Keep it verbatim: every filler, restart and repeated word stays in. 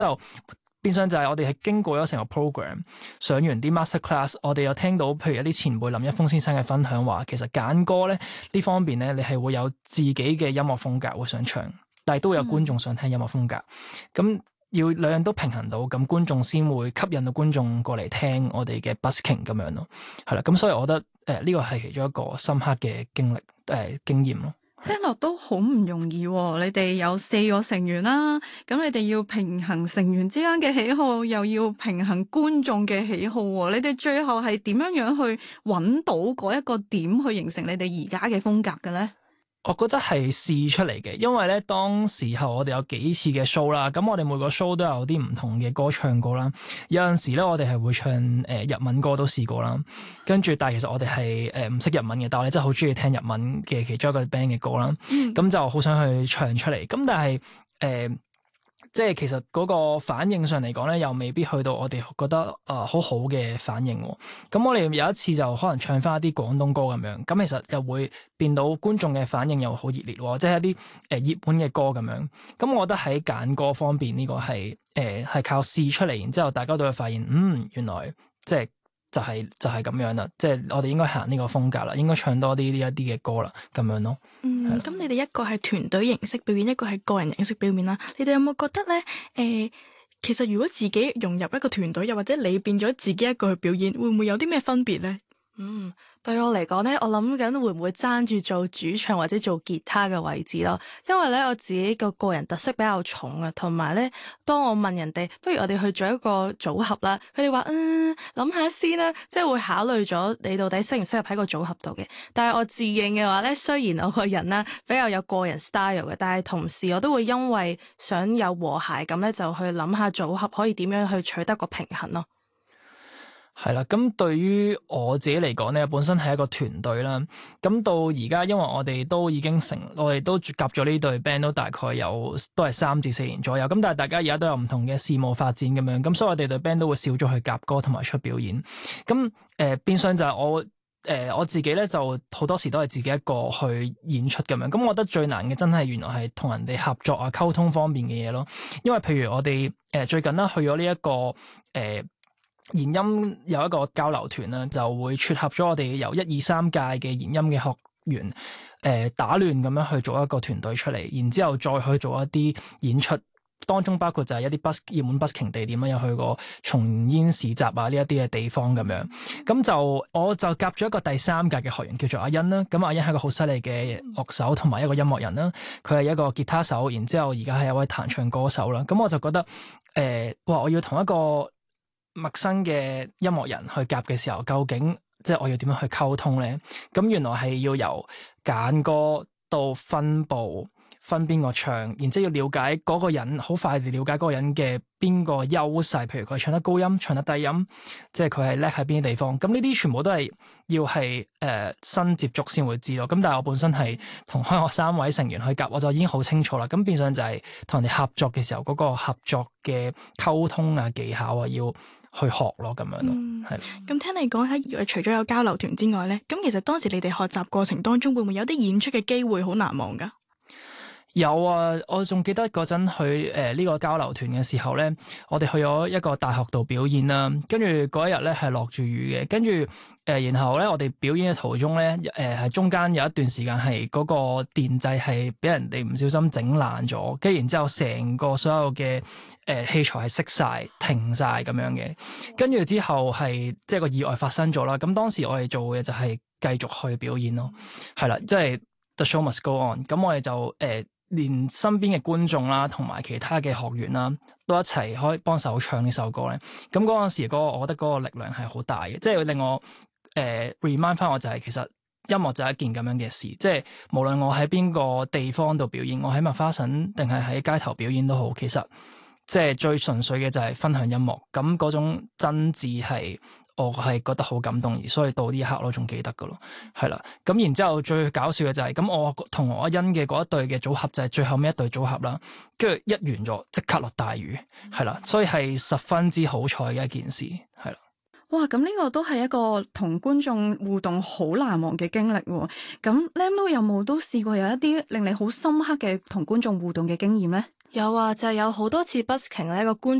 就變相就係我哋係經過咗成個 program 上完啲 master class， 我哋有聽到譬如一啲前輩林一峰先生嘅分享話，其實揀歌咧呢方面咧，你係會有自己嘅音樂風格會想唱，但係都有觀眾想聽音樂風格，咁、嗯、要兩樣都平衡到，咁觀眾先會吸引到觀眾過嚟聽我哋嘅 busking 咁樣咯，係啦，咁所以我覺得誒呢、呃這個係其中一個深刻嘅經歷誒、呃、經驗咯。 聽落都好唔容易喎，你哋有四個成員啦，咁你哋要平衡成員之間嘅喜好，又要平衡觀眾嘅喜好喎，你哋最後係點樣樣去揾到嗰一個點去形成你哋而家嘅風格嘅咧？ 我覺得係試出嚟嘅，因為咧當時候我哋有幾次嘅 show 啦，咁我哋每個 show 都有啲唔同嘅歌唱過啦。有陣時咧我哋係會唱誒、呃、日文歌都試過啦，跟住但係其實我哋係誒唔識日文嘅，但係我哋真係好中意聽日文嘅其中一個 band 嘅歌啦，咁、嗯、就好想去唱出嚟。咁但係誒。呃即係其實嗰個反應上嚟講咧，又未必去到我哋覺得誒、呃、好好嘅反應。咁我哋有一次就可能唱翻一啲廣東歌咁樣，咁其實又會變到觀眾嘅反應又好熱烈，即係一啲誒熱門嘅歌咁樣。咁我覺得喺揀歌方面呢個係誒係靠試出嚟，然之後大家都會發現，嗯，原來即係。就係、是、就係、是、咁樣啦，即係我哋應該行呢個風格啦，應該唱多啲呢一啲嘅歌啦，咁樣咯。 嗯，咁你哋一個係團隊形式表演，一個係個人形式表演啦。你哋有冇覺得咧？誒、呃，其實如果自己融入一個團隊，又或者你變咗自己一個去表演，會唔會有啲咩分別咧？ 嗯，對我嚟講咧，我諗緊會唔會爭住做主唱或者做吉他嘅位置咯？因為咧我自己個個人特色比較重啊，同埋咧，當我問人哋不如我哋去做一個組合啦，佢哋話嗯諗下先啦，即係會考慮咗你到底適唔適合喺個組合度嘅。但係我自認嘅話咧，雖然我個人啦比較有個人 style 嘅，但係同時我都會因為想有和諧咁咧，就去諗下組合可以點樣去取得個平衡咯。 係啦，咁對於我自己嚟講咧，本身係一個團隊啦。咁到而家，因為我哋都已經成，我哋都夾咗呢隊 band 都大概有都係三至四年左右。咁但係大家而家都有唔同嘅事務發展咁樣，咁所以我哋隊 band 都會少咗去夾歌同埋出表演。咁誒、呃、變相就係我誒、呃、我自己咧，就好多時都係自己一個去演出咁樣。咁我覺得最難嘅真係原來係同人哋合作啊、溝通方面嘅嘢咯。因為譬如我哋誒、呃、最近啦去咗呢一個誒。呃研音有一個交流團啦，就會撮合咗我哋由一二三屆嘅研音嘅學員，誒、呃、打亂咁樣去做一個團隊出嚟，然之後再去做一啲演出，當中包括就係一啲 bus 熱門 busking 地點啦，有去過松煙市集啊呢一啲嘅地方咁樣，咁就我就夾咗一個第三屆嘅學員叫做阿欣啦，咁阿欣係一個好犀利嘅樂手同埋一個音樂人啦，佢係一個吉他手，然之後而家係一位彈唱歌手啦，咁我就覺得誒、呃，哇！我要同一個陌生嘅音樂人去夾嘅時候，究竟即係我要點樣去溝通咧？咁原來係要由揀歌到分部分邊個唱，然之後要了解嗰個人，好快地了解嗰個人嘅邊個優勢，譬如佢唱得高音、唱得低音，即係佢係叻喺邊啲地方。咁呢啲全部都係要係誒、呃、新接觸先會知咯。咁但係我本身係同開學三位成員去夾，我就已經好清楚啦。咁變相就係同人哋合作嘅時候，嗰、嗰個合作嘅溝通啊、技巧啊，要去學咯，咁樣咯，係、嗯。 咁聽你講喺除咗有交流團之外咧，咁其實當時你哋學習過程當中，會唔會有啲演出嘅機會好難忘噶？ 有啊，我仲記得嗰陣去誒呢、呃這個交流團嘅時候咧，我哋去咗一個大學度表演啦，跟住嗰一日咧係落住雨嘅，跟住誒然後咧我哋表演嘅途中咧誒係中間有一段時間係嗰個電掣係俾人哋唔小心整爛咗，跟住然之後成個所有嘅誒、呃、器材係熄晒停晒咁樣嘅，跟住之後係即係個意外發生咗啦，咁當時我哋做嘅就係繼續去表演咯，係啦，即係 The show must go on，咁我哋就誒。呃連身邊嘅觀眾啦，同埋其他嘅學員啦，都一齊可以幫手唱呢首歌咧。咁嗰陣時，嗰個我覺得嗰個力量係好大嘅，即係令我誒 remind 翻我就係、是、其實音樂就係一件咁樣嘅事，即係無論我喺邊個地方度表演，我喺麥花臣定係喺街頭表演都好，其實即係最純粹嘅就係分享音樂。咁嗰種真摯係。我係覺得好感動，而所以到呢一刻我仲記得噶咯，係啦。咁然之後最搞笑嘅就係、是，咁我同我阿欣嘅嗰一對嘅組合就係最後尾一對組合啦。跟住一完咗，即刻落大雨，係啦，所以係十分之好彩嘅一件事，係啦。 哇！咁呢個都係一個同觀眾互動好難忘嘅經歷喎。咁 Lam Lo 有冇都試過有一啲令你好深刻嘅同觀眾互動嘅經驗咧？ 有啊，就係有好多次 busking 咧，個觀